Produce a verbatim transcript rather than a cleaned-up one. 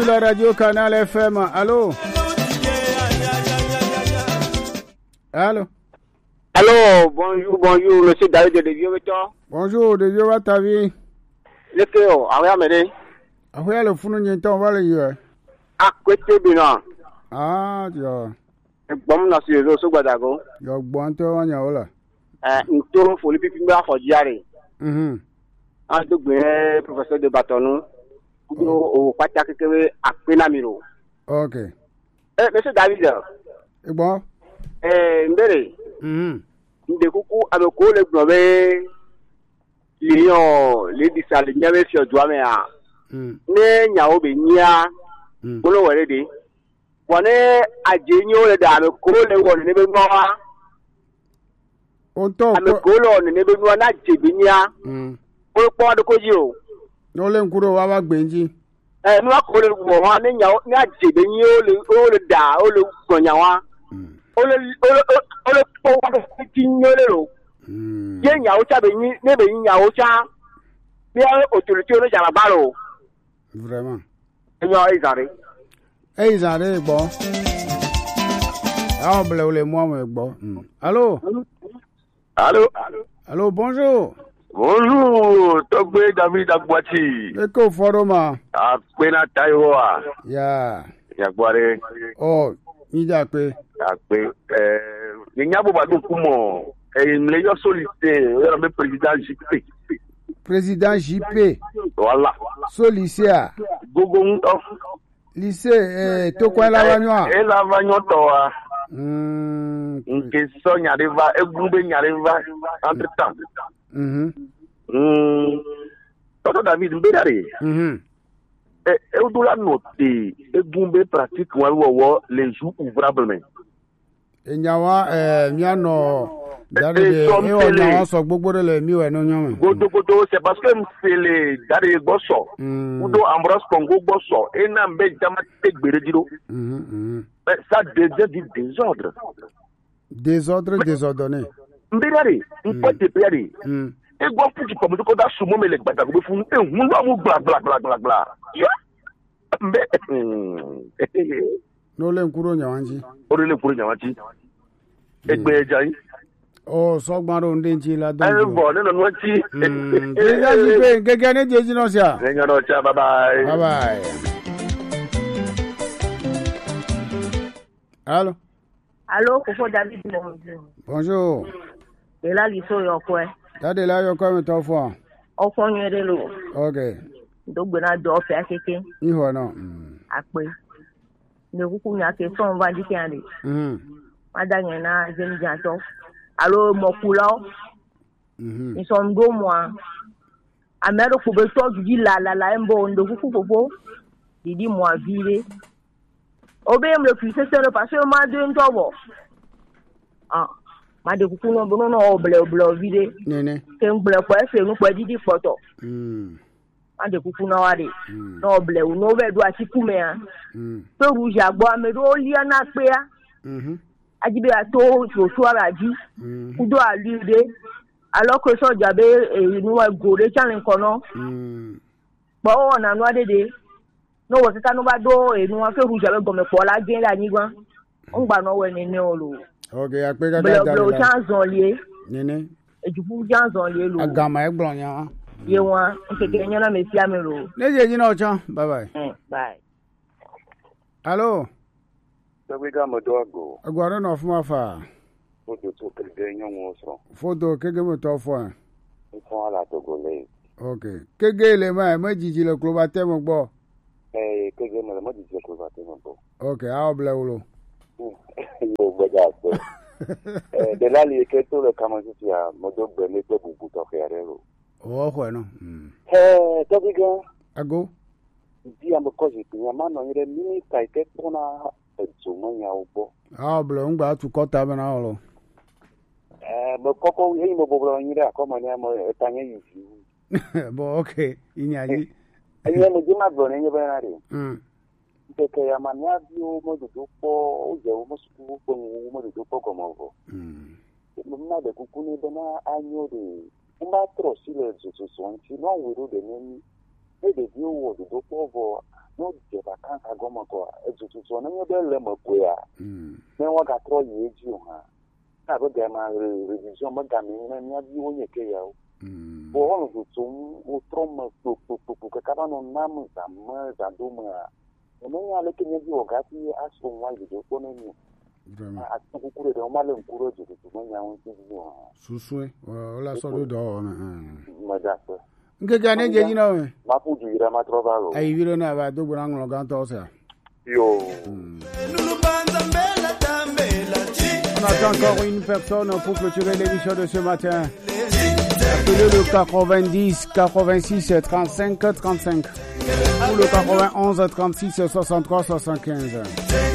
La radio Canal F M, allô? Allô? Allô, bonjour, bonjour, monsieur David de Vieux Beton. Bonjour, de Vieux Watavi. Le Kéo, à Réaméré. À quoi le fou n'y est-on, voilà, y est. À côté de nous. Ah, tu vois. Bon, nous sommes sur le Soubadago. Y'a bon temps, on y a là. Nous tournons pour les pipins à Fodjari. Hum. Un double professeur de bâton. Au Patak à Penamiro. Ok. Eh, monsieur David. Et bon? Eh, Mbere. Hum. De coucou avec le brevet. Lion, les dissal, il y avait sur Douamea. Hum. Ne Nyao Benia. Hum. Bolo Waredi. One a genio le dame, call one never more. Autant. I'm a colon, never one at Jibinia. Hum. All part of Kojo. No len kuro wawa Benji. Eh, no call it one in your not Jibinio, all the da, all the Gonyawa. All the all the fifteen year old. Yen Yaocha, never in Yaocha. We are authority on Jalabaro. Vraiment. You are sorry. Eh, ils arrivent, bon. Ah, bleu, les mois, mais bon. Allô? Allô? Allô, bonjour. Bonjour, Togbe David Agbati. Eko foroma. Ah, Kwena Taiwa. Ya. Yagbare. Oh, Nida pe. Akpe. Eh, Nyabo Badou Kumo. Eh, Mleyo Solité, le président J P. Président J P. Voilà. So lycée. Gogo Lycée, eh, Tokwa la Vagnoa. Et la Vagnoa. Hmm. Nke so nyareva, egumbe nyareva, entre temps. Mhm. Hmm. Toto David Mbedare. Mhm. Eh, e doula noter, egumbe pratique wo les jours ouvrables. Enyawa, eh, miano. Dari de, e o nyawa so gbogbo le mi we no nyawe. Godo godo, c'est parce que c'est dari bosso. Udo Ambroise Congo bosso. Et na mbe jama tegbere diro. Mhm. Mhm. Ça devient du désordre. Désordre désordonné. Mbedare, mpo te pere. Mhm. E gbo fuji ko mo ko da sumo mele gbata go fun e hun lo mu bla bla bla bla bla. Ya. Mbe. No len kuro nyawanji. Ori le kuro nyawanji. Egbe jai. Oh, sogbaro ndenji la don. Eh bo le no ti. Déjà J P, gege ne jeji no sia. Renga no cha, bye bye. Bye bye. Allô? Allô, Kofo David bonjour. Bonjour. Et là, l'issue est quoi? Tade la yo comme to fo. Au fond, il y a de l'eau. OK. Donc, on a deux faire quelque. Ni ho no. Après. Ne vous connaissez pas question, on va dire qu'il y a des. Mhm. Madame, il y en a, j'aime bien ça. Alors, mon couleur. Mhm. Ils sont deux mois. À mère, il faut que tu dis la la la, un bon, de vous faut il dit moi, viré. Obéir le plus, c'est le parce que moi, deux, un tobo. Ah. Ma de coucou non bon non bleu bleu vide Nene. C'est un bleu quoi c'est nous quoi dit photo. Hmm. Ma de coucou non wade. Non bleu no ve do ati kume a. Hmm. To rouge agbo me do li na pe a. Mhm. Ajibe a to so so ara ji. Kudo a lude. Alors que so jabe e nu wa gore chan nkono. Hmm. Bo na no ade de. No wo tata no ba do e nu wa fe rouge abe gome po la gen la ni gwan. On gba no we ni ni olo. OK, a pe ga da da. Bleu chan zon lié. Nene. E ju fu jan zon lié lo. Agama e gbon yan. Ye wan, nke kenya na me fia me ro. Ne jeji no chan. Bye bye. Mm, bye. Allô? Togbe mo dogo. Agwaro no fuma fa. Foto to kege nyonwo so. Foto kege mo to fo. Fo ala togole. OK. Kege le ma ma jiji le klo ba te mo gbo. Eh, kege mo le mo jiji ko ba te mo gbo. OK, a obla ulo. Yo gbeja so. Eh, de la li ke to le kamosi ya mo do gbe me pe bubu to fere ro. Oh, ho no. Hmm. Eh, Togbe go. Ago. Di am ko ji pinya ma no ire mini kai ke to na etu mo nya ubo. A obla ngba tu kota be na olo. Eh, mo koko yi mo bobro nyire akoma ni mo etanye yi. Bo OK, inyaji. Ayi mo ji ma gbo ni be na re. Hmm. Keke ya mania bio mo do po o je o mo su po mo do po ko mo go. Hmm. Mo na de kuku ni be na anyo de. Uma tro silence so so nti no we do de ni. E de bio wo do po vo no de vacances à gomme quoi. Et tout tout on est belle me quoi. Mais on va trop y est du ha. Ça veut dire ma révision me gamin mais n'y a dit on y est que ya. Pour on tout tout au trop pour pour pour que quand on nam ça me ça domme. On est allé que n'y dit au gars qui a son moi de connaître. Vraiment. A tout couru de on m'a le couru de tout on y a on dit. Sous-souhait. Voilà ça de dehors. Madame. Ngegane je you know. Mapu du ira ma trovalo. Ai viro na ba do burango lo ganto sa. Yo. On attend encore une personne pour clôturer l'émission de ce matin. Appelez le quatre-vingt-dix, quatre-vingt-six, trente-cinq, trente-cinq. Ou le quatre-vingt-onze, trente-six, soixante-trois, soixante-quinze.